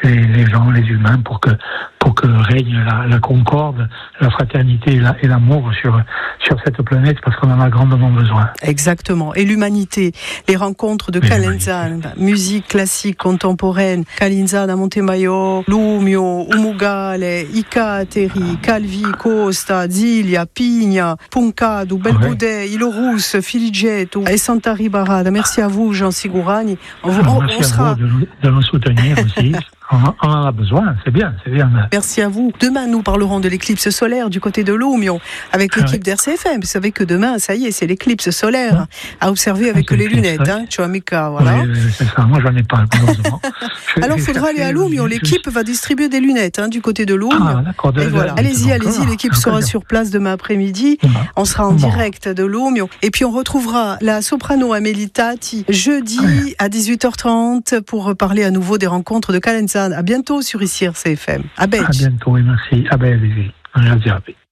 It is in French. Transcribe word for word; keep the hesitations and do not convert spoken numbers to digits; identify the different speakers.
Speaker 1: les, les gens, les humains, pour que pour que règne la, la concorde, la fraternité et, la, et l'amour sur sur cette planète, parce qu'on en a grandement besoin.
Speaker 2: Exactement. Et l'humanité, les rencontres de Calenzane, musique classique contemporaine, Calenzane a Montemaio, Lumio, Umugale, Icateri, Calvi, Costa, Ziglia, Pigna, Puncado, Belbudè, Ilorus, Filigetto et Santa Ribarada. Merci à vous, Jean Sigurani. On,
Speaker 1: on, on merci sera... à vous de nous, de nous soutenir aussi. On en a besoin, c'est bien, c'est bien.
Speaker 2: Merci à vous. Demain, nous parlerons de l'éclipse solaire du côté de Lumio avec l'équipe ah, d'R C F M. Vous savez que demain, ça y est, c'est l'éclipse solaire à observer avec les lunettes. Hein, tu as Mika, voilà.
Speaker 1: Oui, c'est ça. Moi, j'en ai pas, malheureusement.
Speaker 2: Alors, il faudra aller à Lumio. L'équipe va distribuer des lunettes hein, du côté de Lumio.
Speaker 1: Ah, d'accord. De,
Speaker 2: voilà.
Speaker 1: de,
Speaker 2: allez-y, allez-y.
Speaker 1: Voilà.
Speaker 2: L'équipe sera sur place demain après-midi. Bon. On sera en bon. direct de Lumio. Et puis, on retrouvera la soprano Amélie Tati jeudi ouais. à dix-huit heures trente pour parler à nouveau des rencontres de Calenzane. À bientôt sur ici R C F M. À
Speaker 1: bientôt et merci. À bientôt.